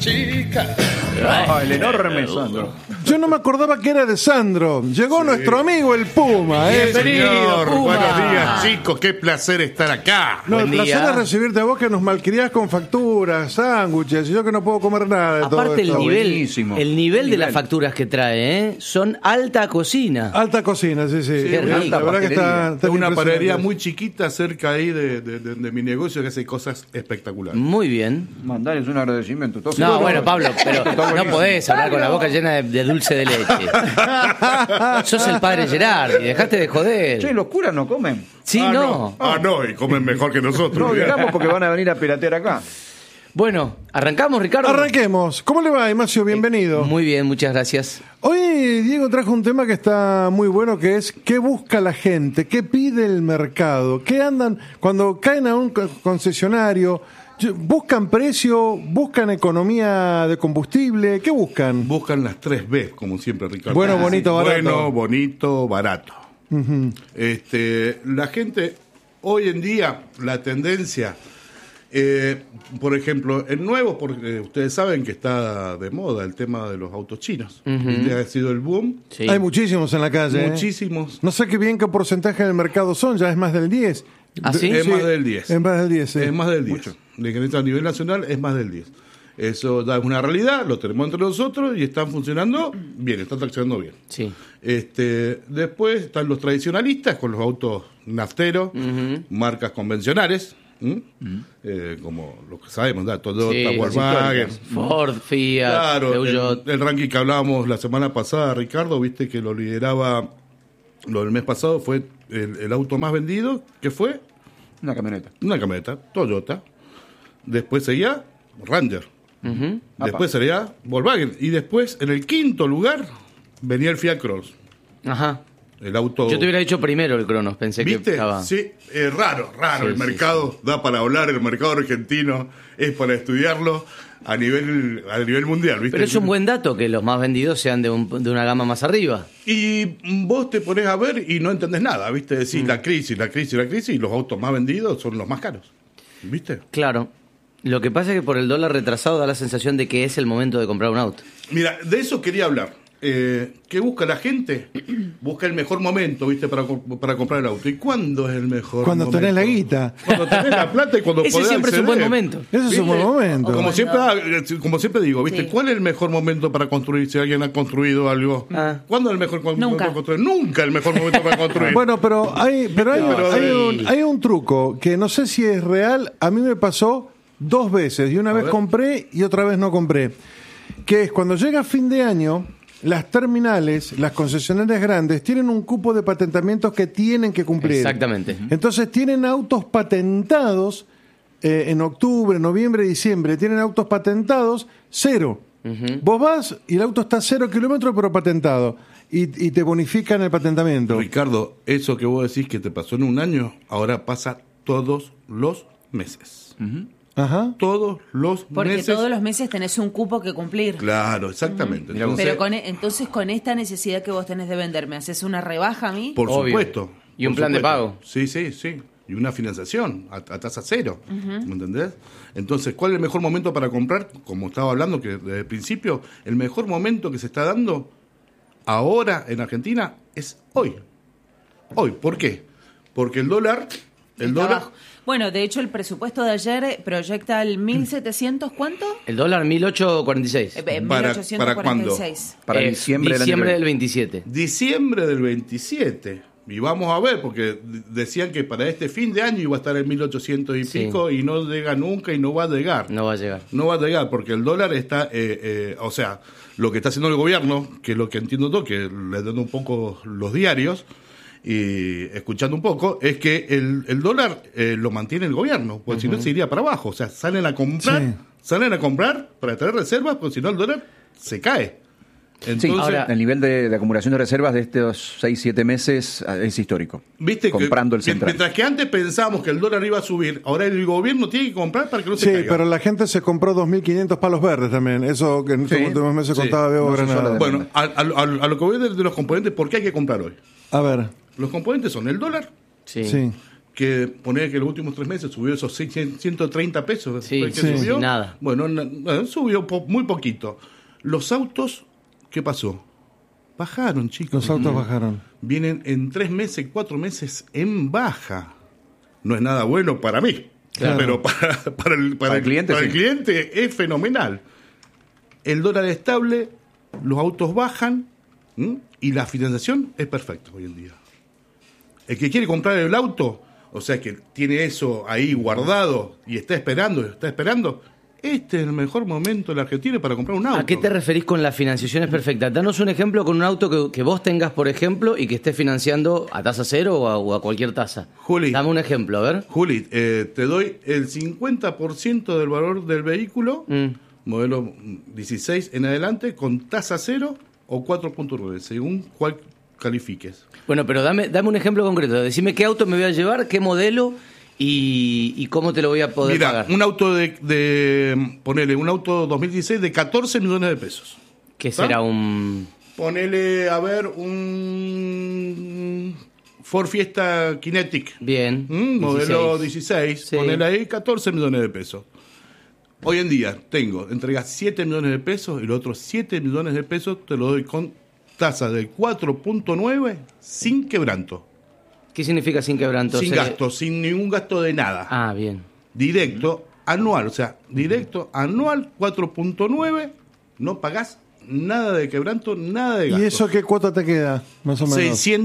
Chica. El enorme Sandro. Yo no me acordaba que era de Sandro. Llegó nuestro amigo el Puma. Señor, Puma. buenos días, chicos. Qué placer estar acá. No, el Buen placer día. es recibirte a vos que nos malcriás con facturas, sándwiches, y yo que no puedo comer nada de todo Aparte esto. buenísimo. el nivel de las Nivel. facturas que trae, son alta cocina. Alta cocina, sí. Qué rico. La verdad que está Es una impresionante. panadería muy chiquita cerca ahí de mi negocio que hace cosas espectaculares. Muy bien. Mandarles un agradecimiento. Todo. No, bueno, Pablo, pero Está no buenísimo. podés hablar con la boca llena de dulce de leche. Sos el padre Gerardi, dejate de Che, joder. los curas no comen. Sí, no. No, y comen mejor que nosotros. No digamos porque van a venir a piratear acá. Bueno, ¿arrancamos, Ricardo? Arranquemos. ¿Cómo le va, Ignacio? Bienvenido. Muy bien, muchas gracias. Hoy Diego trajo un tema que está muy bueno, que es ¿qué busca la gente? ¿Qué pide el mercado? ¿Qué andan cuando caen a un concesionario? ¿Buscan precio? ¿Buscan economía de combustible? ¿Qué buscan? Buscan las 3B, como siempre, Ricardo. Bueno, bonito, barato. Bueno, bonito, barato. La gente, hoy en día, la tendencia, por ejemplo, en nuevo, porque ustedes saben que está de moda el tema de los autos chinos. Este ha sido el boom. Sí. Hay muchísimos en la calle. Muchísimos. No sé qué bien qué porcentaje del mercado son, ya es más del 10. ¿Ah, sí? Es más del 10. Es más del 10, sí. Es más del 10. De que a nivel nacional es más del 10. Eso ya es una realidad, lo tenemos entre nosotros y están funcionando bien, están traccionando bien. Sí. Después están los tradicionalistas con los autos nafteros, marcas convencionales, como lo que sabemos, Toyota, Sí, Volkswagen. Ford, Fiat, Claro, Peugeot. el ranking que hablábamos la semana pasada, Ricardo, viste que lo lideraba, lo del mes pasado fue el auto más vendido, que fue Una camioneta. una camioneta, Toyota. Después seguía Ranger. Después sería Volkswagen. Y después, en el quinto lugar, venía el Fiat Cross. Ajá. El auto. Yo te hubiera dicho primero el Cronos, pensé que ¿Viste? estaba. Sí, raro. Sí, El sí, mercado da para hablar, el mercado argentino es para estudiarlo a nivel mundial, ¿viste? Pero es un buen dato que los más vendidos sean de una gama más arriba. Y vos te pones a ver y no entendés nada, ¿viste? Decís la crisis, y los autos más vendidos son los más caros. ¿Viste? Claro. Lo que pasa es que por el dólar retrasado da la sensación de que es el momento de comprar un auto. Mira, de eso quería hablar. ¿Qué busca la gente? Busca el mejor momento, ¿viste? Para comprar el auto. ¿Y cuándo es el mejor Cuando momento? tenés la guita. Cuando tenés la plata y cuando Ese podés siempre es un acceder. buen momento. Ese es un buen momento. Como siempre digo, ¿viste? Sí. ¿Cuál es el mejor momento para construir si alguien ha construido algo? ¿Cuándo es el mejor momento Nunca. para construir? Nunca el mejor momento para construir. Bueno, pero hay un truco que no sé si es real. A mí me pasó 2 veces y una vez ver. compré y otra vez no compré. Que es cuando llega fin de año, las terminales, las concesionarias grandes tienen un cupo de patentamientos que tienen que cumplir. Exactamente. Entonces tienen autos patentados en octubre, noviembre, diciembre. Tienen autos patentados 0. Vos vas y el auto está 0 kilómetros pero patentado. Y te bonifican el patentamiento. Ricardo, eso que vos decís que te pasó en un año, ahora pasa todos los meses. Ajá. Todos los Porque meses. todos los meses tenés un cupo que cumplir. Claro, exactamente. Entonces, Pero entonces con esta necesidad que vos tenés de vender, ¿me haces una rebaja a mí? por Obvio. supuesto. Y un por plan de supuesto. pago. Sí. Y una financiación a tasa cero. ¿Me entendés? Entonces, ¿cuál es el mejor momento para comprar? Como estaba hablando que desde el principio, el mejor momento que se está dando ahora en Argentina es hoy. Hoy. ¿Por qué? Porque el dólar... Está bajo. Bueno, de hecho el presupuesto de ayer proyecta el 1.700, ¿cuánto? El dólar 1846. ¿Para cuándo? 1.846. Para diciembre del año que del viene. 27. Diciembre del 27. Y vamos a ver, porque decían que para este fin de año iba a estar en 1800 y Sí. pico y no llega nunca y no va a llegar. No va a llegar. No va a llegar porque el dólar está, o sea, lo que está haciendo el gobierno, que es lo que entiendo todo, que le dan un poco los diarios y escuchando un poco, es que el dólar lo mantiene el gobierno, porque si no se iría para abajo. O sea, salen a comprar para traer reservas, porque si no el dólar se cae. Entonces, Sí, ahora, el nivel de acumulación de reservas de estos 6-7 meses es histórico. viste comprando que, el central. mientras que antes pensábamos que el dólar iba a subir, ahora el gobierno tiene que comprar para que no se Sí, caiga. pero la gente se compró 2.500 palos verdes también. Eso que en estos Sí. últimos meses Sí. contaba Bebo No se Granada. suele Bueno, a lo que voy de los componentes, ¿por qué hay que comprar hoy? A ver, Los componentes son el dólar, Sí. sí. que poner que los últimos 3 meses subió esos 130 pesos. Sí, ¿Fue que sí, subió? nada. Bueno, subió muy poquito. Los autos, ¿qué pasó? Bajaron, chicos. Los autos bajaron. Vienen en 3 meses, 4 meses en baja. No es nada bueno para mí, Claro. pero para el cliente, para el sí. cliente es fenomenal. El dólar estable, los autos bajan, ¿m? Y la financiación es perfecta hoy en día. El que quiere comprar el auto, o sea que tiene eso ahí guardado y está esperando, este es el mejor momento en la Argentina para comprar un auto. ¿A qué te referís con la financiación es perfecta? Danos un ejemplo con un auto que vos tengas, por ejemplo, y que estés financiando a tasa cero o a cualquier tasa. Juli. Dame un ejemplo, a ver. Juli, te doy el 50% del valor del vehículo, modelo 16 en adelante, con tasa cero o 4.9, según cuál califiques. Bueno, pero dame un ejemplo concreto. Decime qué auto me voy a llevar, qué modelo y cómo te lo voy a poder Mira, pagar. un auto ponele un auto 2016 de 14 millones de pesos. ¿Qué será un...? Ponele, a ver, un Ford Fiesta Kinetic. Bien. Modelo 16. Sí. Ponele ahí 14 millones de pesos. Hoy en día entregas 7 millones de pesos y los otros 7 millones de pesos te lo doy con tasa del 4.9 sin quebranto. ¿Qué significa sin quebranto? Sin gasto, sin ningún gasto de nada. Ah, bien. Directo, anual, o sea, directo, anual, 4.9, no pagás nada de quebranto, nada de gasto. ¿Y eso qué cuota te queda, más o menos?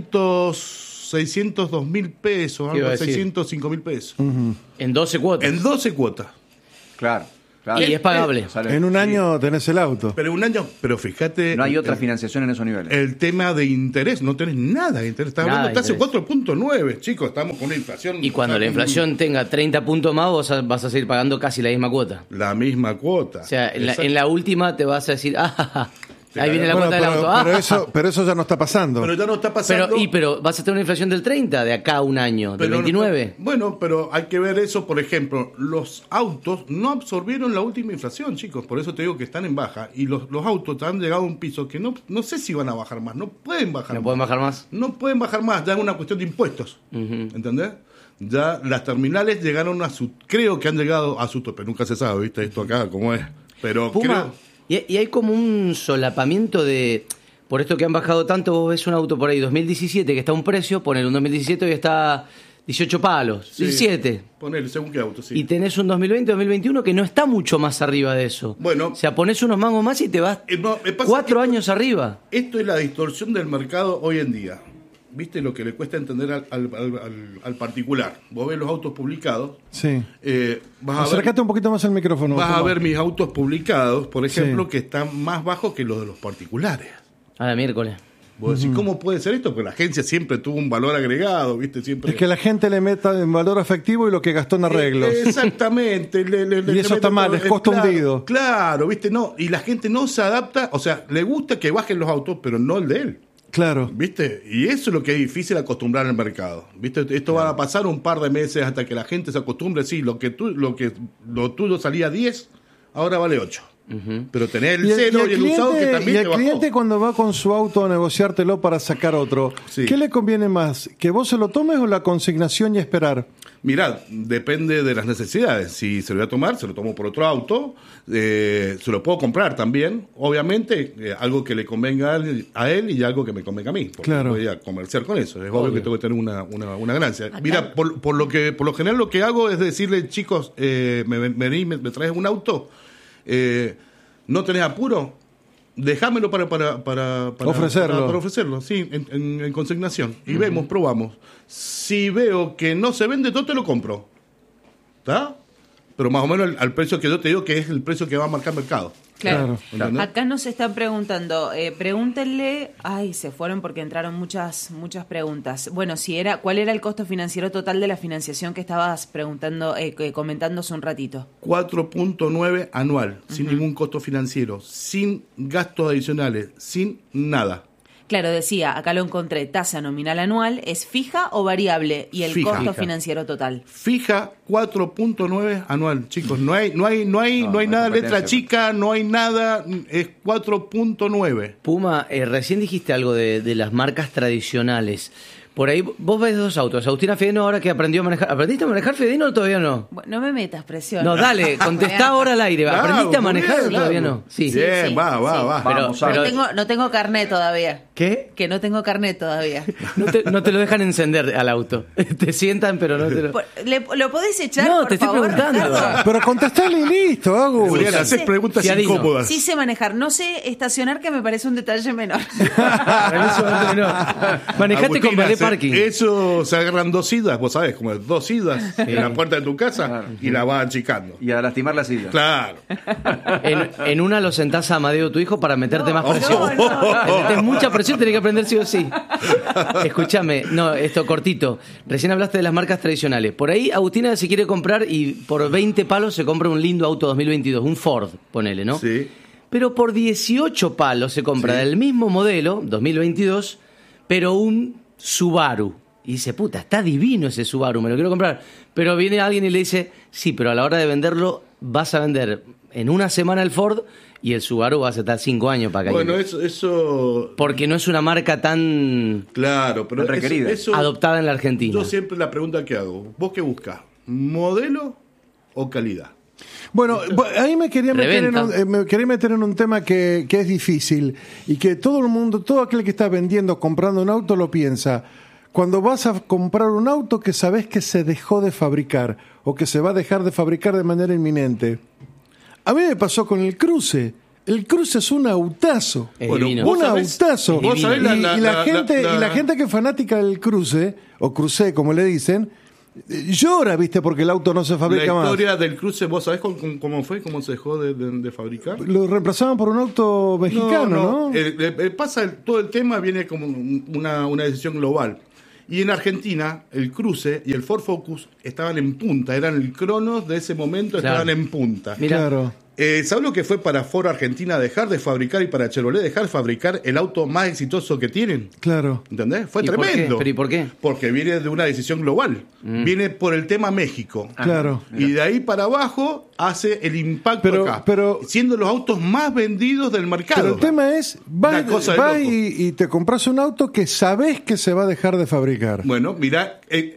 602.000 pesos, ¿Qué iba algo, a decir? 605.000 pesos. En 12 cuotas. En 12 cuotas. Claro. Y es pagable. Sale. En un año tenés el auto. Pero un año, pero fíjate. No hay otra financiación en esos niveles. El tema de interés, no tenés nada de interés. Estás Nada hablando, de estás en 4.9, chicos, estamos con una inflación. Y cuando la inflación tenga 30 puntos más, vas a seguir pagando casi la misma cuota. La misma cuota. O sea, Exacto. en la última te vas a decir, ahí viene la Bueno, cuota del auto. pero eso ya no está pasando. Pero ya no está pasando. Pero vas a tener una inflación del 30 de acá a un año, del Pero 29. Bueno, pero hay que ver eso, por ejemplo, los autos no absorbieron la última inflación, chicos, por eso te digo que están en baja, y los autos han llegado a un piso que no sé si van a bajar más, no pueden bajar ¿No más. pueden bajar más? No pueden bajar más, ya es una cuestión de impuestos, ¿entendés? Ya las terminales llegaron creo que han llegado a su tope, nunca se sabe, ¿viste? Esto acá, cómo es, pero Puma, y hay como un solapamiento de... Por esto que han bajado tanto, vos ves un auto por ahí 2017 que está a un precio, ponele un 2017 y está 18 palos, Sí. 17. Ponele, según qué auto, sí. Y tenés un 2020, 2021 que no está mucho más arriba de eso. Bueno. O sea, ponés unos mangos más y te vas No, me pasa 4 que años arriba. Esto es la distorsión del mercado hoy en día. ¿Viste lo que le cuesta entender al particular? Vos ves los autos publicados. Sí. Vas a ver, Acércate un poquito más al micrófono. vas a Puma. ver mis autos publicados, por ejemplo, Sí. que están más bajos que los de los particulares. A la miércoles. Vos decís, ¿cómo puede ser esto? Porque la agencia siempre tuvo un valor agregado, ¿viste? Siempre... Es que la gente le meta en valor efectivo y lo que gastó en arreglos. Exactamente. Y eso está mal, es costo claro, hundido. Claro, ¿viste? No, y la gente no se adapta, o sea, le gusta que bajen los autos, pero no el de él. Claro. ¿Viste? Y eso es lo que es difícil acostumbrar al mercado. ¿Viste? Esto va a pasar un par de meses hasta que la gente se acostumbre. Sí, lo tuyo salía 10, ahora vale 8. Pero tenés el cero y el usado que también y te el bajó. cliente cuando va con su auto a negociártelo para sacar otro, Sí. ¿qué le conviene más? ¿Que vos se lo tomes o la consignación y esperar? Mirá, depende de las necesidades. Si se lo voy a tomar, se lo tomo por otro auto. Se lo puedo comprar también. Obviamente, algo que le convenga a él y algo que me convenga a mí. Porque Claro. voy a comerciar con eso. Es obvio que tengo que tener una ganancia. Acá- Mira, por lo general lo que hago es decirle, chicos, me traes un auto, no tenés apuro, déjamelo para Ofrecerlo. para ofrecerlo, sí, en consignación. Y vemos, probamos. Si veo que no se vende, yo te lo compro. ¿Está? Pero más o menos al precio que yo te digo que es el precio que va a marcar mercado. Claro. ¿Entendés? Acá nos están preguntando, pregúntenle, se fueron porque entraron muchas preguntas. Bueno, ¿cuál era el costo financiero total de la financiación que estabas preguntando, comentando hace un ratito? 4.9 anual, sin ningún costo financiero, sin gastos adicionales, sin nada. Claro, decía, acá lo encontré, tasa nominal anual, ¿es fija o variable? Y el Fija. costo Fija. financiero total. Fija 4.9 anual, chicos. No hay nada hay letra competencia. chica, no hay nada, es 4.9. Puma, recién dijiste algo de las marcas tradicionales. Por ahí vos ves dos autos. Agustina Fiedino ahora que aprendió a manejar. ¿Aprendiste a manejar, Fiedino, o todavía no? No me metas presión. No, dale, contestá ahora al aire. Claro, ¿Aprendiste a muy manejar bien, o todavía claro. no? Sí. Bien, sí, va. Vamos, pero- No tengo carnet todavía. ¿Qué? Que no tengo carnet todavía. No te lo dejan encender al auto. Te sientan, pero no te lo... ¿Lo podés echar, No, por te estoy favor, preguntando. Ricardo? Pero contestale y listo, Agus. Julián, haces Sí. preguntas Fiadino. incómodas. Sí sé manejar. No sé estacionar, que me parece un detalle menor. En ese momento no. Manejate con Agustina, ballet parking. Eso se agarran 2 idas, vos sabés, como 2 idas en la puerta de tu casa y la vas achicando. Y a lastimar la silla. Claro. En una lo sentás a Amadeo, tu hijo, para meterte más presión. no. Le metés mucha presión, tenés que aprender sí o sí. Escúchame, no, esto cortito. Recién hablaste de las marcas tradicionales. Por ahí Agustina se quiere comprar y por 20 palos se compra un lindo auto 2022, un Ford, ponele, ¿no? Sí. Pero por 18 palos se compra del mismo modelo, 2022, pero un Subaru. Y dice, puta, está divino ese Subaru, me lo quiero comprar. Pero viene alguien y le dice, sí, pero a la hora de venderlo vas a vender en una semana el Ford y el Subaru vas a estar 5 años para caer. Bueno, eso Porque no es una marca tan claro, pero Tan requerida. eso adoptada en la Argentina. yo siempre la pregunta que hago, ¿vos qué buscas? ¿Modelo o calidad? Bueno, ahí me quería Reventa. meter en un tema que es difícil y que todo el mundo, todo aquel que está vendiendo, comprando un auto lo piensa. Cuando vas a comprar un auto que sabes que se dejó de fabricar o que se va a dejar de fabricar de manera inminente. A mí me pasó con el Cruze. El Cruze es un autazo. Es Bueno, divino. vos Un sabés- autazo. vos sabés Y la gente que es fanática del Cruze, o Cruze como le dicen, llora, ¿viste? Porque el auto no se La fabrica más. historia del cruce, ¿vos sabés cómo fue? ¿Cómo se dejó de fabricar? Lo reemplazaban por un auto mexicano, ¿no? Todo el tema viene como una decisión global. Y en Argentina, el Cruze y el Ford Focus estaban en punta, eran el Cronos de ese momento, Claro. estaban en punta. Mira. Claro. ¿Sabes lo que fue para Ford Argentina dejar de fabricar y para Chevrolet dejar de fabricar el auto más exitoso que tienen? Claro. ¿Entendés? Fue ¿Y por qué? tremendo. ¿Pero y por qué? Porque viene de una decisión global. Viene por el tema México. Claro. Y de ahí para abajo hace el impacto Pero- acá. pero- siendo los autos más vendidos del mercado. Pero el tema es, vas Una cosa de vas loco. y te compras un auto que sabes que se va a dejar de fabricar. Bueno, mirá,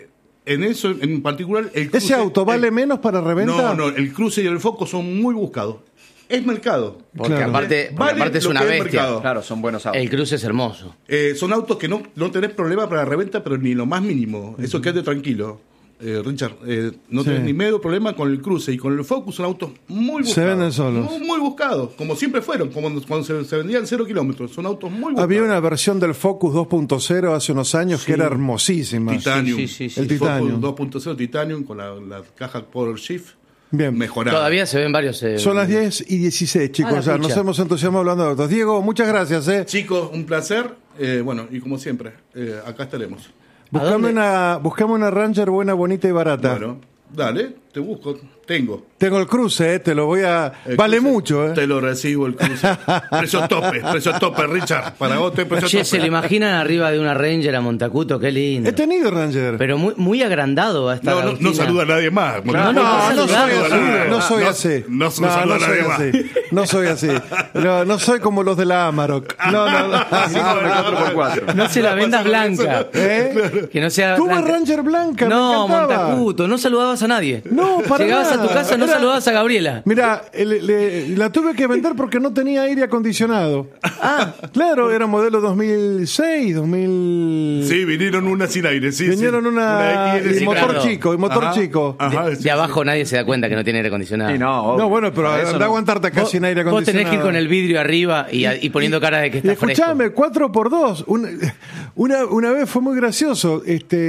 en eso en particular... El ¿Ese auto vale menos para reventa? No, el Cruze y el Focus son muy buscados. Es mercado. Porque Claro. aparte Vale es lo una que es bestia. mercado. Claro, son buenos autos. El cruce es hermoso. Son autos que no tenés problema para la reventa, pero ni lo más mínimo. Eso quédate tranquilo. Richard, no Sí. tenés ni medio problema con el Cruze y con el Focus, son autos muy buscados. Se venden solos. Muy buscados, como siempre fueron, como cuando se vendían 0 kilómetros. Son autos muy buscados. Había una versión del Focus 2.0 hace unos años que era hermosísima. Titanium. Sí. El Titanium. Focus 2.0 Titanium con la caja Power Shift Bien. mejorada. Todavía se ven varios... Son las 10:16, chicos. la Ya pucha. nos hemos entusiasmado hablando de autos. Diego, muchas gracias. Chicos, un placer. Bueno, y como siempre, acá estaremos. dónde? Buscame una Ranger buena, bonita y barata. Bueno, dale, te busco. Tengo. Tengo el Cruze, te lo voy a... El Vale Cruze, mucho, Te lo recibo el Cruze. precio tope, Richard. Para vos, precio Che, tope. se lo imaginan arriba de una Ranger a Montacuto, qué lindo. He tenido Ranger. Pero muy agrandado va a estar No Agustina. saluda a nadie más. No, no soy así. No saluda a nadie más. No soy así. No soy como los de la Amarok. No. Así como el 4x4. No se la vendas blanca. ¿Eh? Que no sea Tuve blanca. Ranger blanca, No, me encantaba. Montacuto, no saludabas a nadie. No, para Llegabas nada. a tu casa, no Era- saludabas a Gabriela. Mira, la tuve que vender porque no tenía aire acondicionado. Claro, era modelo 2006, 2000... Sí, vinieron una sin aire. Sí, Vinieron sí. una... X, y sí, motor claro. chico, y motor Ajá, chico. ajá, De abajo nadie se da cuenta que no tiene aire acondicionado. Sí, no, obvio. No, bueno, pero Para eso anda a no. aguantarte acá Vos, sin aire vos acondicionado. tenés que ir con el vidrio arriba y poniendo cara de que Y está fresco. escuchame, 4x2. Una vez fue muy gracioso.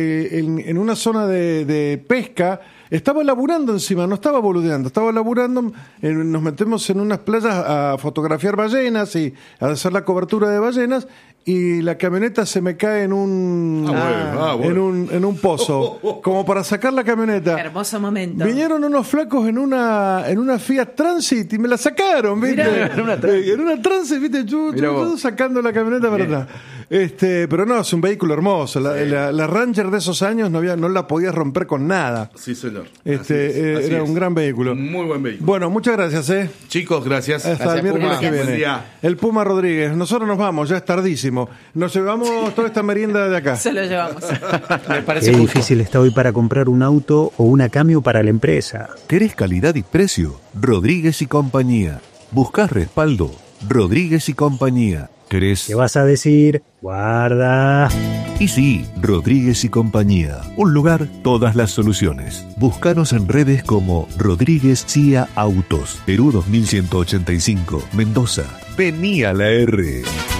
En una zona de pesca, estaba laburando encima, no estaba boludeando, estaba laburando. Nos metemos en unas playas a fotografiar ballenas y a hacer la cobertura de ballenas. Y la camioneta se me cae en un bueno. en un pozo, como para sacar la camioneta. Hermoso momento. Vinieron unos flacos en una Fiat Transit y me la sacaron, ¿viste? En una Transit, ¿viste? Yo Mirá vos. sacando la camioneta para atrás. Pero no, es un vehículo hermoso. La Ranger de esos años no la podías romper con nada. Sí, señor. Era un gran vehículo. Muy buen vehículo. Bueno, muchas gracias, Chicos, gracias. Hasta el Gracias, miércoles Puma. que Buen viene. día. El Puma Rodríguez. Nosotros nos vamos, ya es tardísimo. buenísimo. Nos llevamos toda esta merienda de acá. Se lo llevamos. Me parece Qué justo. difícil está hoy para comprar un auto o una Camio para la empresa. ¿Querés calidad y precio? Rodríguez y compañía. ¿Buscás respaldo? Rodríguez y compañía. ¿Querés? ¿Qué vas a decir? Guarda. Y sí, Rodríguez y compañía. Un lugar, todas las soluciones. Búscanos en redes como Rodríguez CIA Autos, Perú 2185, Mendoza. Vení a la R.